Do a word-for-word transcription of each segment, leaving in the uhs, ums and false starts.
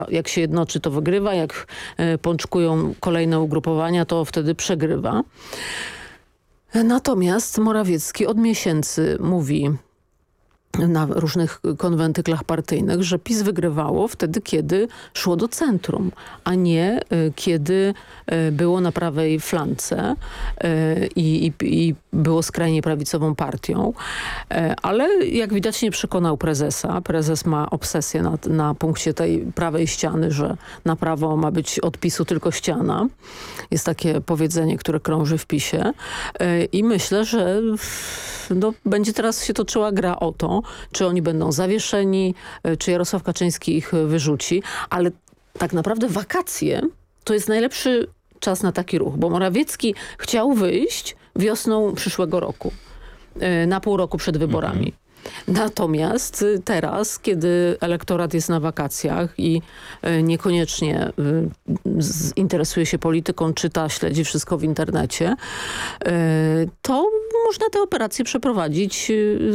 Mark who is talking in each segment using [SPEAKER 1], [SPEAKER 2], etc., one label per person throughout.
[SPEAKER 1] Jak się jednoczy, to wygrywa, jak pączkują kolejne ugrupowania, to wtedy przegrywa. Natomiast Morawiecki od miesięcy mówi na różnych konwentyklach partyjnych, że PiS wygrywało wtedy, kiedy szło do centrum, a nie y, kiedy y, było na prawej flance y, i, i było skrajnie prawicową partią. Y, ale jak widać nie przekonał prezesa. Prezes ma obsesję na, na punkcie tej prawej ściany, że na prawo ma być od PiSu tylko ściana. Jest takie powiedzenie, które krąży w PiSie. Y, I myślę, że no, będzie teraz się toczyła gra o to, czy oni będą zawieszeni, czy Jarosław Kaczyński ich wyrzuci, ale tak naprawdę wakacje to jest najlepszy czas na taki ruch, bo Morawiecki chciał wyjść wiosną przyszłego roku, na pół roku przed wyborami. Mhm. Natomiast teraz, kiedy elektorat jest na wakacjach i niekoniecznie interesuje się polityką, czyta, śledzi wszystko w internecie, to można te operacje przeprowadzić,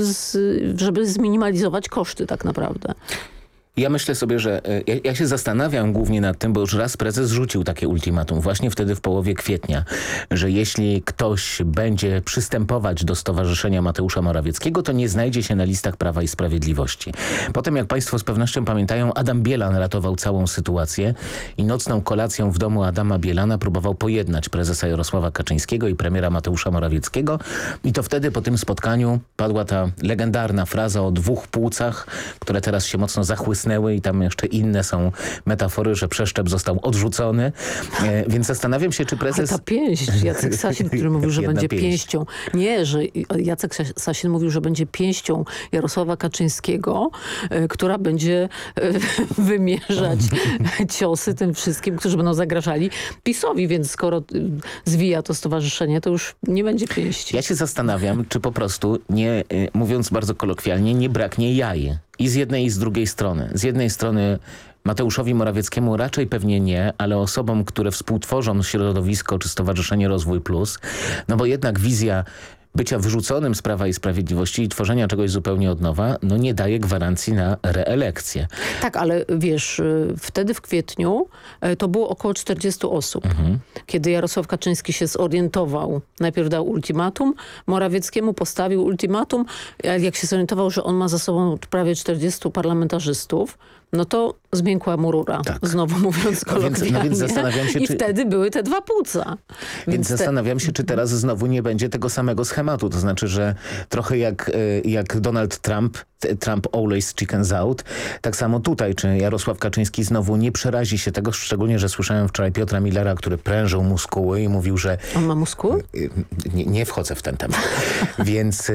[SPEAKER 1] żeby zminimalizować koszty tak naprawdę.
[SPEAKER 2] Ja myślę sobie, że ja, ja się zastanawiam głównie nad tym, bo już raz prezes rzucił takie ultimatum, właśnie wtedy w połowie kwietnia, że jeśli ktoś będzie przystępować do Stowarzyszenia Mateusza Morawieckiego, to nie znajdzie się na listach Prawa i Sprawiedliwości. Potem, jak państwo z pewnością pamiętają, Adam Bielan ratował całą sytuację i nocną kolacją w domu Adama Bielana próbował pojednać prezesa Jarosława Kaczyńskiego i premiera Mateusza Morawieckiego. I to wtedy po tym spotkaniu padła ta legendarna fraza o dwóch płucach, które teraz się mocno zachłysnęły i tam jeszcze inne są metafory, że przeszczep został odrzucony. E, więc zastanawiam się, czy prezes...
[SPEAKER 1] Ale ta pięść, Jacek Sasin, który mówił, że będzie
[SPEAKER 2] pięść.
[SPEAKER 1] pięścią. Nie, że Jacek Sasin mówił, że będzie pięścią Jarosława Kaczyńskiego, y, która będzie y, wymierzać ciosy tym wszystkim, którzy będą zagrażali PiS-owi, więc skoro y, zwija to stowarzyszenie, to już nie będzie pięści.
[SPEAKER 2] Ja się zastanawiam, czy po prostu, nie, y, mówiąc bardzo kolokwialnie, nie braknie jaj. I z jednej i z drugiej strony. Z jednej strony Mateuszowi Morawieckiemu raczej pewnie nie, ale osobom, które współtworzą środowisko czy Stowarzyszenie Rozwój Plus, no bo jednak wizja bycia wyrzuconym z Prawa i Sprawiedliwości i tworzenia czegoś zupełnie od nowa, no nie daje gwarancji na reelekcję.
[SPEAKER 1] Tak, ale wiesz, wtedy w kwietniu to było około czterdziestu osób. Mhm. Kiedy Jarosław Kaczyński się zorientował, najpierw dał ultimatum, Morawieckiemu postawił ultimatum, jak się zorientował, że on ma za sobą prawie czterdziestu parlamentarzystów, no to zmiękła mu rura, tak. Znowu mówiąc kolokwialnie. No więc, no więc zastanawiam się, I czy... wtedy były te dwa płuca.
[SPEAKER 2] Więc,
[SPEAKER 1] więc te...
[SPEAKER 2] zastanawiam się, czy teraz znowu nie będzie tego samego schematu. To znaczy, że trochę jak, jak Donald Trump, Trump always chickens out, tak samo tutaj, czy Jarosław Kaczyński znowu nie przerazi się tego, szczególnie, że słyszałem wczoraj Piotra Millera, który prężył muskuły i mówił, że...
[SPEAKER 1] On ma muskuły?
[SPEAKER 2] Nie, nie wchodzę w ten temat. Więc...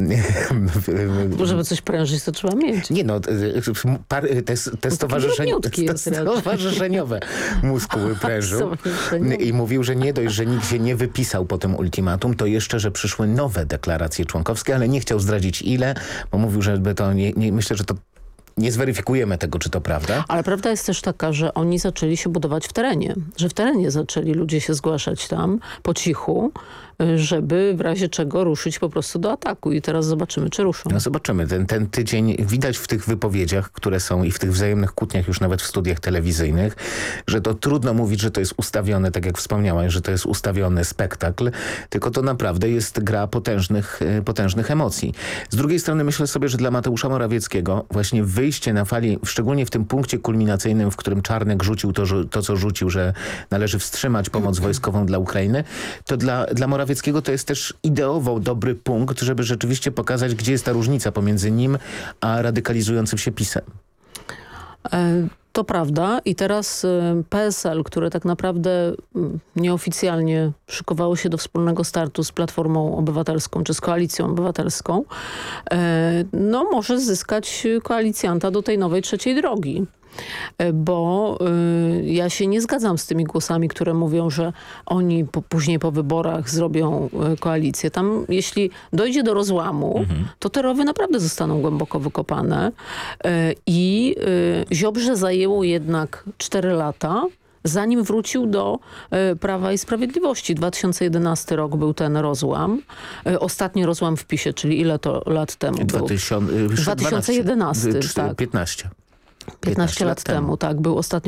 [SPEAKER 1] Bo żeby coś prężyć, to trzeba mieć.
[SPEAKER 2] Nie no, par, te, te, stowarzyszeń, te stowarzyszeniowe muskuły prężył i mówił, że nie dość, że nikt się nie wypisał po tym ultimatum, to jeszcze, że przyszły nowe deklaracje członkowskie, ale nie chciał zdradzić ile, bo mówił, że to nie, nie myślę, że to nie zweryfikujemy tego, czy to prawda.
[SPEAKER 1] Ale prawda jest też taka, że oni zaczęli się budować w terenie. Że w terenie zaczęli ludzie się zgłaszać tam po cichu, żeby w razie czego ruszyć po prostu do ataku. I teraz zobaczymy, czy ruszą.
[SPEAKER 2] No zobaczymy. Ten, ten tydzień widać w tych wypowiedziach, które są i w tych wzajemnych kłótniach już nawet w studiach telewizyjnych, że to trudno mówić, że to jest ustawione, tak jak wspomniałaś, że to jest ustawiony spektakl, tylko to naprawdę jest gra potężnych, potężnych emocji. Z drugiej strony myślę sobie, że dla Mateusza Morawieckiego właśnie wyjście na fali, szczególnie w tym punkcie kulminacyjnym, w którym Czarnek rzucił to, to co rzucił, że należy wstrzymać pomoc wojskową dla Ukrainy, to dla, dla Morawieckiego to jest też ideowo dobry punkt, żeby rzeczywiście pokazać, gdzie jest ta różnica pomiędzy nim a radykalizującym się PiS-em.
[SPEAKER 1] To prawda i teraz P S L, które tak naprawdę nieoficjalnie szykowało się do wspólnego startu z Platformą Obywatelską czy z Koalicją Obywatelską, no może zyskać koalicjanta do tej nowej trzeciej drogi. Bo y, ja się nie zgadzam z tymi głosami, które mówią, że oni po, później po wyborach zrobią y, koalicję. Tam jeśli dojdzie do rozłamu, mhm. to te rowy naprawdę zostaną głęboko wykopane y, i y, Ziobrze zajęło jednak cztery lata, zanim wrócił do y, Prawa i Sprawiedliwości. dwa tysiące jedenasty rok był ten rozłam. Y, ostatni rozłam w PiSie, czyli ile to lat temu był?
[SPEAKER 2] dwa tysiące jedenasty,
[SPEAKER 1] dwa tysiące jedenasty,
[SPEAKER 2] tak.
[SPEAKER 1] piętnaście.
[SPEAKER 2] piętnaście.
[SPEAKER 1] piętnaście lat temu, tak, był ostatnio